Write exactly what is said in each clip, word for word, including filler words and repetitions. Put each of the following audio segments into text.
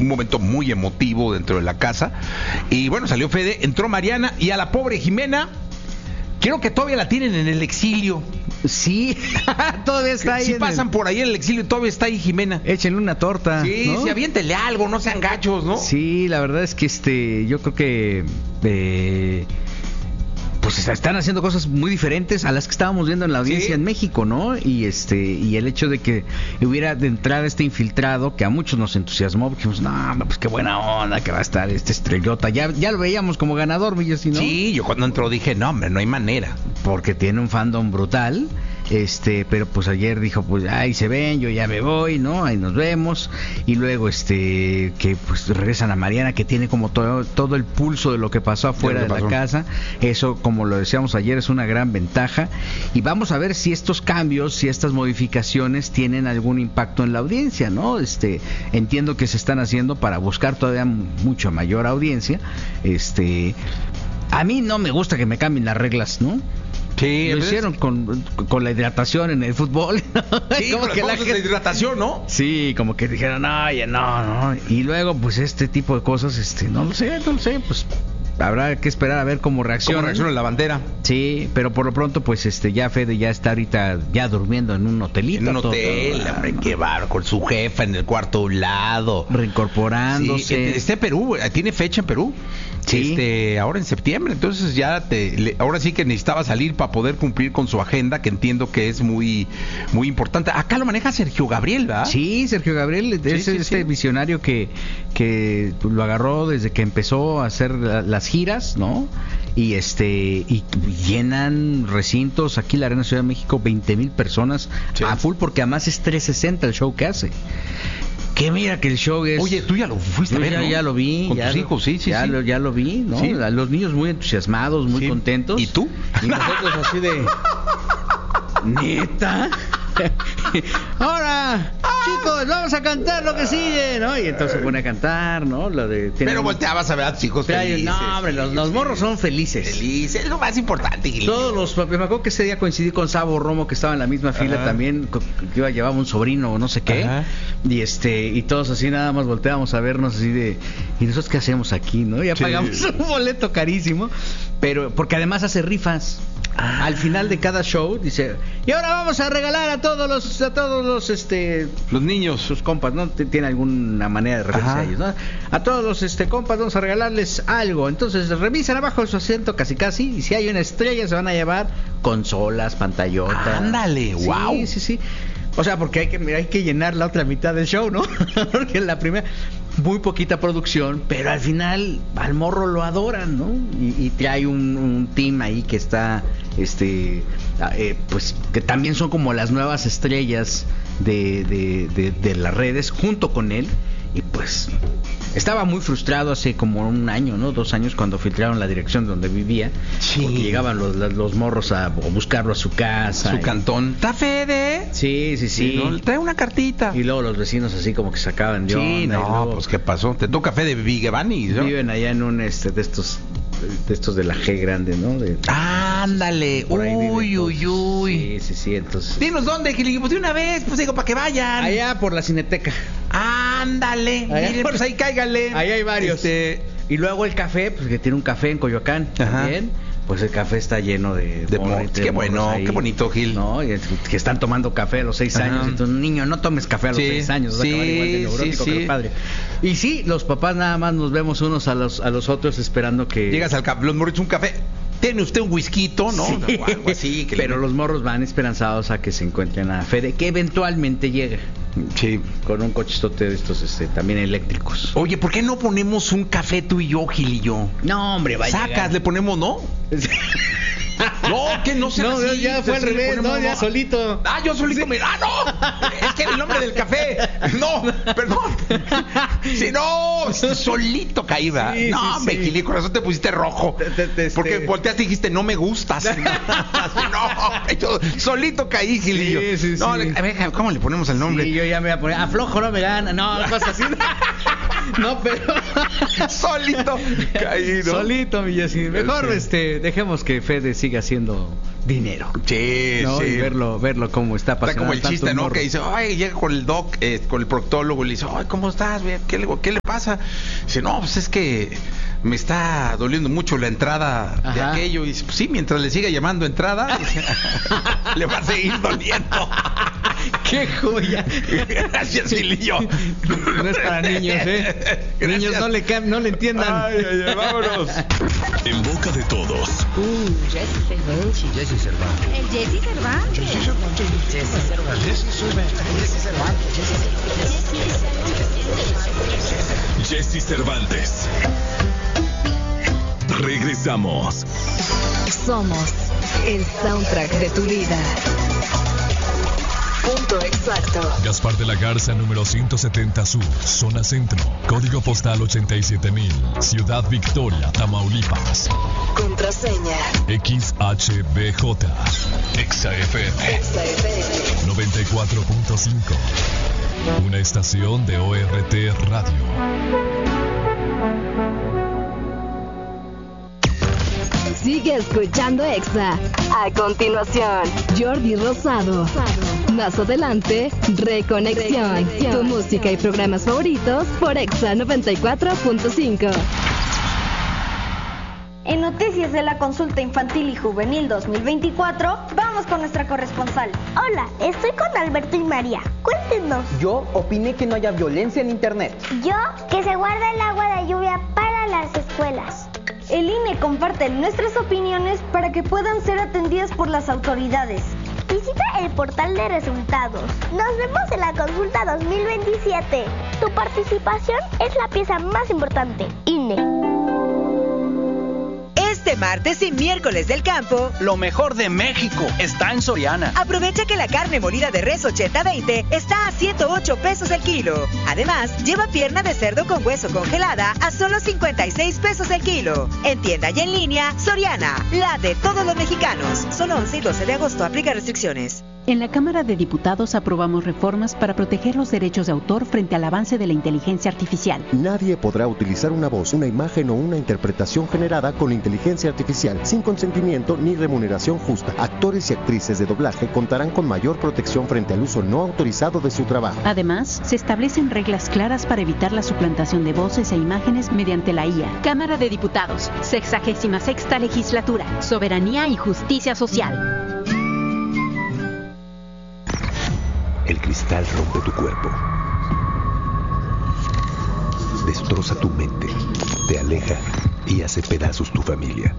un momento muy emotivo dentro de la casa. Y bueno, salió Fede, entró Mariana y a la pobre Jimena, creo que todavía la tienen en el exilio. Sí, todavía está ahí. Si pasan el... por ahí en el exilio, todavía está ahí Jimena. Échenle una torta. Sí, ¿no? sí, aviéntenle algo, no sean gachos, ¿no? Sí, la verdad es que este, yo creo que eh, pues están haciendo cosas muy diferentes a las que estábamos viendo en la audiencia sí. en México, ¿no? Y este, y el hecho de que hubiera de entrada este infiltrado, que a muchos nos entusiasmó, porque dijimos, no, pues qué buena onda que va a estar este estrellota. Ya, ya lo veíamos como ganador, Millos, ¿no? Sí, yo cuando entró dije, no, hombre, no hay manera. Porque tiene un fandom brutal. Este, pero pues ayer dijo, pues ahí se ven, yo ya me voy, ¿no? Ahí nos vemos. Y luego este, que pues regresan a Mariana, que tiene como todo, todo el pulso de lo que pasó afuera de, de la casa. Eso, como lo decíamos ayer, es una gran ventaja. Y vamos a ver si estos cambios, si estas modificaciones tienen algún impacto en la audiencia, ¿no? Este, entiendo que se están haciendo para buscar todavía mucho mayor audiencia. Este, a mí no me gusta que me cambien las reglas, ¿no? Sí, lo hicieron con, con la hidratación en el fútbol. Sí, como que la, gente... la hidratación, ¿no? Sí, como que dijeron, oye, no, no. Y luego, pues, este tipo de cosas, este, no lo sé, no lo sé, pues habrá que esperar a ver cómo reacciona. ¿Cómo reacciona la bandera? Sí, pero por lo pronto, pues, este, ya Fede ya está ahorita ya durmiendo en un hotelito. En un hotel, todo, hombre, qué bárbaro, con su jefa en el cuarto a un lado. Reincorporándose. Sí, está en Perú, tiene fecha en Perú. Sí. Este, ahora en septiembre, entonces ya te, le, ahora sí que necesitaba salir para poder cumplir con su agenda, que entiendo que es muy, muy importante. Acá lo maneja Sergio Gabriel, ¿verdad? Sí, Sergio Gabriel sí, es sí, este sí. visionario que, que lo agarró desde que empezó a hacer la, las giras, ¿no? Y este y llenan recintos, aquí la Arena Ciudad de México, veinte mil personas sí. a full, porque además es trescientos sesenta el show que hace. Que mira que el show es... Oye, tú ya lo fuiste a ver, ya, ¿no? ya lo vi. Con ya tus lo, hijos, sí, sí, ya sí. Lo, ya lo vi, ¿no? ¿Sí? Los niños muy entusiasmados, muy sí. contentos. ¿Y tú? Y nosotros así de... ¿Neta? Ahora, chicos, vamos a cantar lo que sigue, ¿no? Y entonces se pone a cantar, ¿no? Lo de, pero un... volteabas a ver a tus hijos pero felices. No, hombre, los, los morros son felices. Felices, es lo más importante. Gilillo. Todos los... Me acuerdo que ese día coincidí con Sabo Romo, que estaba en la misma fila Ajá. también, que iba a llevar un sobrino o no sé qué. Ajá. Y este y todos así nada más volteábamos a vernos así de... ¿Y nosotros qué hacemos aquí, no? Ya sí. pagamos un boleto carísimo, pero porque además hace rifas. Ah. Al final de cada show dice, y ahora vamos a regalar a todos los a todos los este los niños, sus compas, ¿no? Tiene alguna manera de referirse a ellos, ¿no? A todos los este compas vamos a regalarles algo. Entonces revisan abajo de su asiento casi casi, y si hay una estrella se van a llevar consolas, pantallotas. Ándale, sí, wow. Sí, sí, sí. O sea, porque hay que hay que llenar la otra mitad del show, ¿no? Porque la primera muy poquita producción, pero al final al morro lo adoran, ¿no? Y, y trae un, un team ahí que está, este, eh, pues que también son como las nuevas estrellas de, de, de, de las redes junto con él. Y pues estaba muy frustrado hace como un año, ¿no? Dos años cuando filtraron la dirección donde vivía. Sí. Porque llegaban los, los morros a, a buscarlo a su casa. Su y... cantón. ¿Está Fede? Sí, sí, sí. ¿No? Trae una cartita. Y luego los vecinos así como que sacaban de Sí, onda, no, y luego... pues ¿qué pasó? Te toca Fede Vigevani, ¿no? Viven allá en un este de estos de estos de la G grande, ¿no? De, ándale, uy, uy, uy. Sí, sí, sí, entonces. Dinos dónde, Gilillo, pues de una vez, pues digo, para que vayan. Allá por la Cineteca. Ándale, allá miren, por... pues ahí cáigale. Ahí hay varios. Este... Y luego el café, pues que tiene un café en Coyoacán. Ajá. También. Pues el café está lleno de, de morros. Qué bueno, ahí, qué bonito, Gil. No, y es, que están tomando café a los seis Ajá. años. Entonces, niño, no tomes café a los sí, seis años. O sea, sí, que van igual de neurótico sí, que el padre. Y sí, los papás nada más nos vemos unos a los a los otros esperando que... Llegas al café, los morros, un café. ¿Tiene usted un whisky, no? Sí. O algo así. Que pero le... los morros van esperanzados a que se encuentren a Fede, que eventualmente llega. Sí. Con un cochistote de estos este, también eléctricos. Oye, ¿por qué no ponemos un café tú y yo, Gil y yo? No, hombre, vaya. Sacas, le ponemos, ¿no? No, que no se No, así, ya fue al revés, no, ya solito. Ah, yo solito sí. me... ¡Ah, no! Es que el nombre del café. No, perdón. Sí, no, solito caída. Sí, no, sí, hombre, sí. Gili, corazón te pusiste rojo. Te, te, te, porque este... volteaste y dijiste, no me gustas. No, yo solito caí, Gilillo. Sí, sí, no, sí. Le, a ver, ¿cómo le ponemos el nombre? Sí, yo ya me voy a poner, aflojo no me gana. No, cosas así. No, pero solito caído. Solito, mi Jessy. Mejor Sí. este, dejemos que Fede siga haciendo dinero. Sí, ¿no? sí. Y verlo, verlo cómo está pasando. Está como el chiste, ¿no? Que dice, ay, llega con el doc, eh, con el proctólogo, y le dice, ay, ¿cómo estás? ¿Qué le, qué le pasa? Dice, no, pues es que me está doliendo mucho la entrada de Ajá. aquello. Y dice, pues sí, mientras le siga llamando entrada, dice, le va a seguir doliendo. ¡Qué joya! Gracias, Silillo. No es para niños, ¿eh? Gracias. Niños, no le, cam- no le entiendan. Ay, ay, ay, vámonos. En boca de todos. Uh, Jesse Cervantes. Jesse Cervantes. El Jesse Cervantes. Jesse Cervantes. Jesse Cervantes. Jesse Cervantes. Jesse Cervantes. Regresamos. Somos el soundtrack de tu vida. Punto exacto. Gaspar de la Garza, número ciento setenta Sur, zona centro. Código postal ochenta y siete mil. Ciudad Victoria, Tamaulipas. Contraseña. X H B J. Exa F M. Exa F M. noventa y cuatro punto cinco. Una estación de O R T Radio. Sigue escuchando Exa. A continuación, Jordi Rosado. Más adelante, Reconexión. Reconexión. Tu música y programas favoritos por Exa noventa y cuatro punto cinco. En noticias de la consulta infantil y juvenil dos mil veinticuatro, vamos con nuestra corresponsal. Hola, estoy con Alberto y María. Cuéntenos. Yo opiné que no haya violencia en internet. Yo, que se guarda el agua de lluvia para las escuelas. El I N E comparte nuestras opiniones para que puedan ser atendidas por las autoridades. Visita el portal de resultados. Nos vemos en la consulta dos mil veintisiete. Tu participación es la pieza más importante. I N E. Este martes y miércoles del campo, lo mejor de México está en Soriana. Aprovecha que la carne molida de res ochenta veinte está a ciento ocho pesos el kilo. Además, lleva pierna de cerdo con hueso congelada a solo cincuenta y seis pesos el kilo. En tienda y en línea, Soriana, la de todos los mexicanos. Solo once y doce de agosto, aplica restricciones. En la Cámara de Diputados aprobamos reformas para proteger los derechos de autor frente al avance de la inteligencia artificial. Nadie podrá utilizar una voz, una imagen o una interpretación generada con inteligencia artificial sin consentimiento ni remuneración justa. Actores y actrices de doblaje contarán con mayor protección frente al uso no autorizado de su trabajo. Además, se establecen reglas claras para evitar la suplantación de voces e imágenes mediante la I A. Cámara de Diputados, sexagésima sexta legislatura, soberanía y justicia social. El cristal rompe tu cuerpo, destroza tu mente, te aleja y hace pedazos tu familia.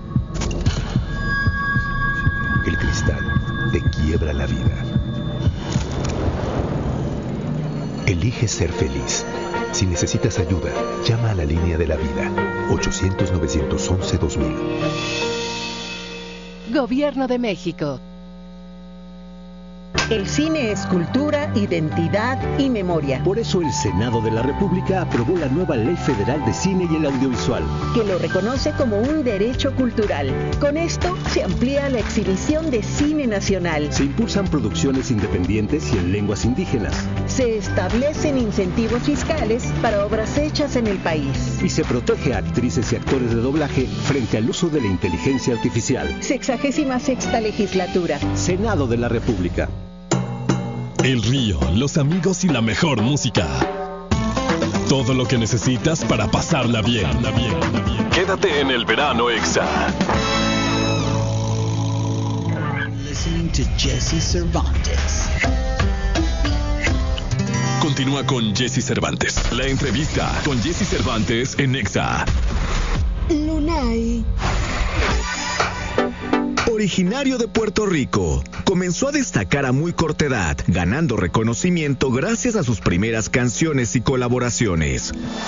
El cristal te quiebra la vida. Elige ser feliz. Si necesitas ayuda, llama a la línea de la vida, ochocientos, novecientos once, dos mil. Gobierno de México. El cine es cultura, identidad y memoria. Por eso el Senado de la República aprobó la nueva Ley Federal de Cine y el Audiovisual, que lo reconoce como un derecho cultural. Con esto se amplía la exhibición de cine nacional. Se impulsan producciones independientes y en lenguas indígenas. Se establecen incentivos fiscales para obras hechas en el país. Y se protege a actrices y actores de doblaje frente al uso de la inteligencia artificial. Sexagésima sexta legislatura. Senado de la República. El río, los amigos y la mejor música. Todo lo que necesitas para pasarla bien. Quédate en el verano Exa. Listening to Jesse Cervantes. Continúa con Jesse Cervantes. La entrevista con Jesse Cervantes en Exa. Lunay. Originario de Puerto Rico, comenzó a destacar a muy corta edad, ganando reconocimiento gracias a sus primeras canciones y colaboraciones.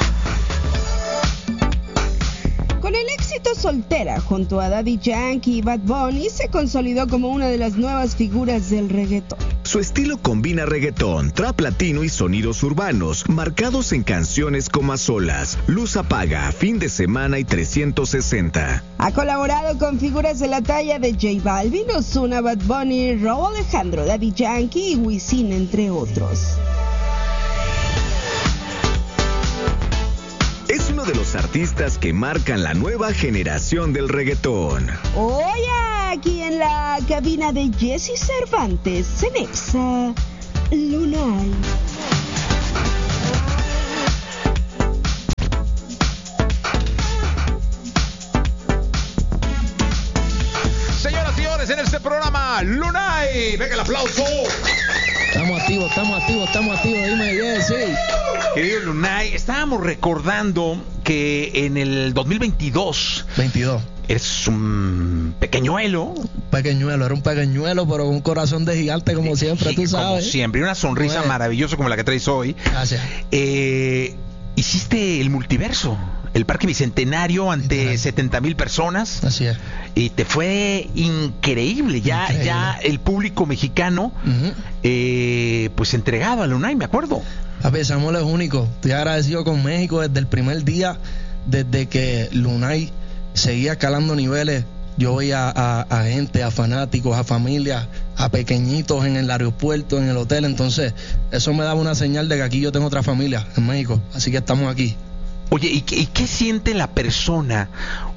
Con el éxito Soltera, junto a Daddy Yankee y Bad Bunny, se consolidó como una de las nuevas figuras del reggaetón. Su estilo combina reggaetón, trap latino y sonidos urbanos, marcados en canciones como A Solas, Luz Apaga, Fin de Semana y trescientos sesenta. Ha colaborado con figuras de la talla de J Balvin, Ozuna, Bad Bunny, Rauw Alejandro, Daddy Yankee y Wisin, entre otros. es uno de los artistas que marcan la nueva generación del reggaetón. Oye, aquí en la cabina de Jesse Cervantes, en Exa Lunay. Señoras y señores, en este programa, Lunay. Venga el aplauso. Estamos activos, estamos activos, estamos activos. Dime, Jesse. Querido Lunay, estábamos recordando que en el dos mil veintidós... veintidós. Eres un pequeñuelo. Pequeñuelo, era un pequeñuelo, pero con un corazón de gigante como siempre, sí, tú sabes. Como siempre, una sonrisa Bueno. maravillosa como la que traes hoy. Gracias. Eh, hiciste el multiverso, el Parque Bicentenario ante setenta mil personas. Así es. Y te fue increíble. Ya, Increíble. ya el público mexicano, Uh-huh. eh, pues entregado a Lunay, me acuerdo. Papi, Samuel es único. Estoy agradecido con México desde el primer día, desde que Lunay seguía escalando niveles. Yo veía a, a gente, a fanáticos, a familias, a pequeñitos en el aeropuerto, en el hotel. Entonces, eso me daba una señal de que aquí yo tengo otra familia en México. Así que estamos aquí. Oye, ¿y qué, y qué siente la persona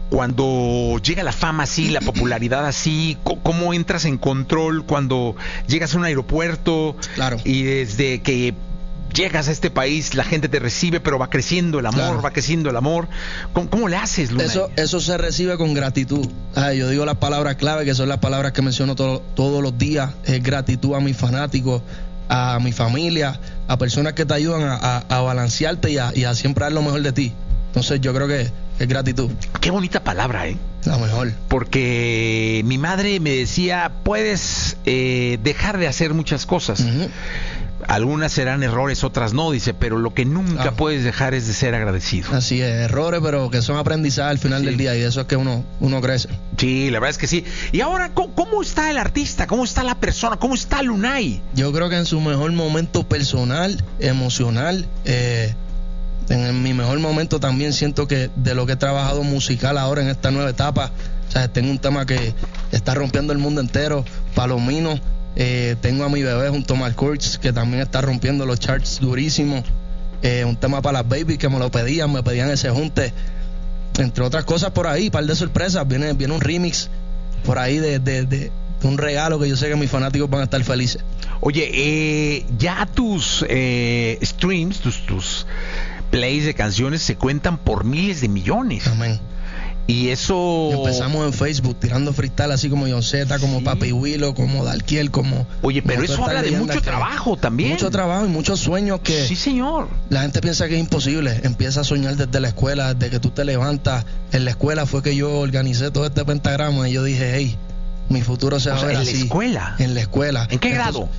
cuando llega la fama así, la popularidad así? ¿Cómo entras en control cuando llegas a un aeropuerto? Claro. Y desde que llegas a este país, la gente te recibe, pero va creciendo el amor, Claro. va creciendo el amor. ¿Cómo, cómo le haces, Lunay? Eso, eso se recibe con gratitud. Ay, yo digo las palabras clave, que son las palabras que menciono to- todos los días. Es gratitud a mis fanáticos, a mi familia, a personas que te ayudan a, a- a balancearte y a, y a siempre dar lo mejor de ti. Entonces yo creo que es gratitud. Qué bonita palabra, ¿eh? La mejor. Porque mi madre me decía, puedes eh, dejar de hacer muchas cosas. Uh-huh. Algunas serán errores, otras no, dice, pero lo que nunca Ah. puedes dejar es de ser agradecido. Así es, errores, pero que son aprendizaje al final Sí. del día, y de eso es que uno, uno crece. Sí, la verdad es que sí. Y ahora, ¿cómo, cómo está el artista? ¿Cómo está la persona? ¿Cómo está Lunay? Yo creo que en su mejor momento personal, emocional, eh, en el- mi mejor momento también siento que de lo que he trabajado musical ahora en esta nueva etapa, o sea, tengo un tema que está rompiendo el mundo entero, Palomino, eh, tengo a mi bebé junto a Mark Kurtz, que también está rompiendo los charts durísimos, eh, un tema para las babies que me lo pedían, me pedían ese junte, entre otras cosas por ahí, par de sorpresas, viene, viene un remix por ahí de, de, de, de un regalo que yo sé que mis fanáticos van a estar felices. Oye, eh, ya tus eh, streams, tus, tus plays de canciones se cuentan por miles de millones. Amén. Y eso... Empezamos en Facebook tirando freestyle así como John Z, como Sí. Papi Willow, como Dalquiel, como... Oye, pero como eso toda esta habla de leyenda mucho que- trabajo también. Mucho trabajo y muchos sueños que Sí, señor. la gente piensa que es imposible. Empieza a soñar desde la escuela, desde que tú te levantas. En la escuela fue que yo organicé todo este pentagrama y yo dije, hey, mi futuro se O va a sea, ver ¿en la así. escuela? En la escuela. ¿En qué Entonces, grado?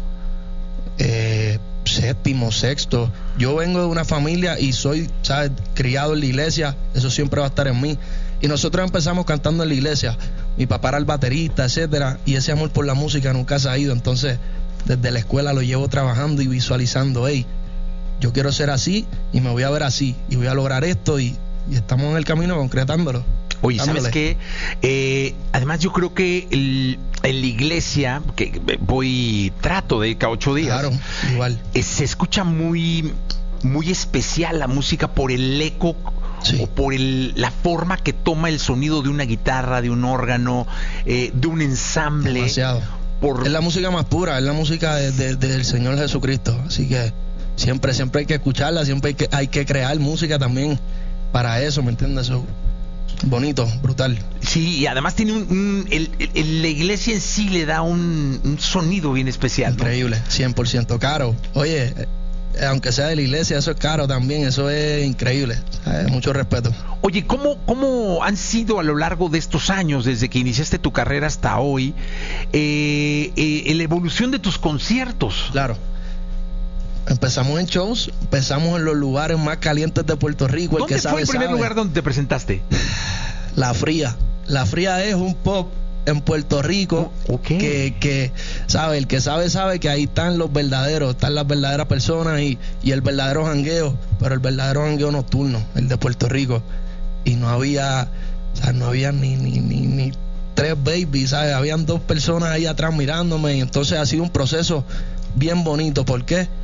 eh, séptimo, sexto. Yo vengo de una familia y soy, ¿sabes?, criado en la iglesia. Eso siempre va a estar en mí. Y nosotros empezamos cantando en la iglesia. Mi papá era el baterista, etcétera, y ese amor por la música nunca se ha ido. Entonces, desde la escuela lo llevo trabajando y visualizando. Hey, yo quiero ser así y me voy a ver así y voy a lograr esto y, y estamos en el camino concretándolo. Oye, ¿sabes dándole. qué? Eh, además yo creo que el- en la iglesia, que voy, trato de ir cada ocho días, Claro, igual. eh, se escucha muy, muy especial la música por el eco. Sí. O por el, la forma que toma el sonido de una guitarra, de un órgano, eh, de un ensamble. Demasiado. Por... Es la música más pura, es la música de- de- del Señor Jesucristo. Así que siempre, siempre hay que escucharla, siempre hay que, hay que crear música también para eso, ¿me entiendes? Eso, bonito, brutal. Sí, y además tiene un... un- el- el- la iglesia en sí le da un, un sonido bien especial, ¿no? Increíble, cien por ciento caro. Oye, eh, aunque sea de la iglesia, eso es caro también, eso es increíble. Eh, mucho respeto. Oye, ¿cómo, ¿cómo han sido a lo largo de estos años, desde que iniciaste tu carrera hasta hoy, eh, eh, la evolución de tus conciertos? Claro. Empezamos en shows, empezamos en los lugares más calientes de Puerto Rico. El ¿Dónde que fue sabe, el primer sabe. lugar donde te presentaste? La Fría. La Fría es un pop en Puerto Rico Oh, ok. que, que sabe, el que sabe sabe que ahí están los verdaderos, están las verdaderas personas y, y el verdadero jangueo, pero el verdadero jangueo nocturno, el de Puerto Rico. Y no había, o sea, no había ni, ni, ni, ni tres babies, ¿sabes? Habían dos personas ahí atrás mirándome y entonces ha sido un proceso bien bonito. ¿Por qué?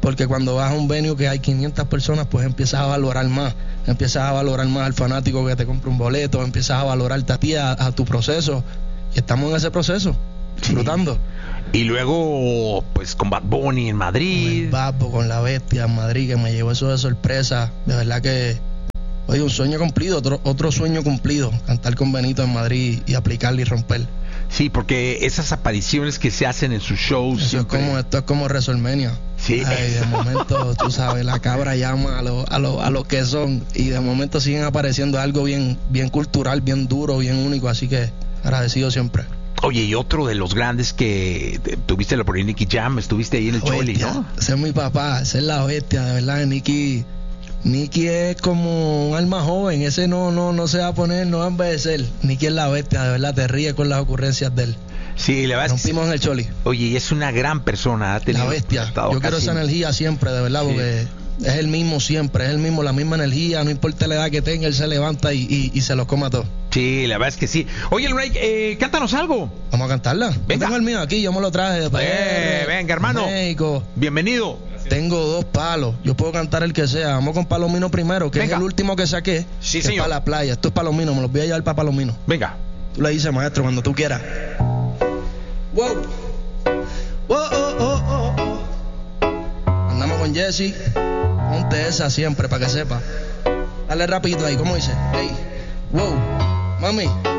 porque cuando vas a un venue que hay quinientas personas, pues empiezas a valorar más, empiezas a valorar más al fanático que te compra un boleto, empiezas a valorarte a ti, a, a tu proceso, y estamos en ese proceso, disfrutando. Sí. Y luego, pues con Bad Bunny en Madrid. Con el Babo, con La Bestia en Madrid, que me llevó eso de sorpresa, de verdad que, oye, un sueño cumplido, otro, otro sueño cumplido, cantar con Benito en Madrid y aplicarle y romper. Sí, porque esas apariciones que se hacen en sus shows. Eso siempre... es como, esto es como WrestleMania. Sí. Ay, de momento, tú sabes, la cabra llama a lo, a lo, a lo que son, y de momento siguen apareciendo algo bien, bien cultural, bien duro, bien único, así que agradecido siempre. Oye, y otro de los grandes que tuviste la por Nicky Jam, estuviste ahí en el la Choli, bestia, ¿no? Ese es mi papá, esa es la bestia, de verdad. Nicky, Nicky es como un alma joven, ese no, no, no se va a poner, no va a envejecer. Nicky es la bestia, de verdad, te ríe con las ocurrencias de él. Sí, la verdad. Rompimos en el Choli. Oye, y es una gran persona, ha tenido, la bestia. Yo quiero esa energía siempre, de verdad, sí. Porque es el mismo siempre, es el mismo, la misma energía, no importa la edad que tenga, él se levanta y, y, y se los coma todo. Sí, la verdad es que sí. Oye, Luray, eh, cántanos algo. Vamos a cantarla. Venga. Yo tengo el mío aquí, yo me lo traje de eh, Venga, hermano. México. Bienvenido. Tengo dos palos, yo puedo cantar el que sea. Vamos con Palomino primero, que Venga. Es el último que saqué. Sí, que señor. Es para la playa, esto es Palomino, me los voy a llevar para Palomino. Venga. Tú le dices, maestro, cuando tú quieras. Wow. Wow, oh, oh, oh, oh. Andamos con Jesse. Ponte esa siempre para que sepa. Dale rapidito ahí, ¿cómo dice? Hey. Wow. Mami.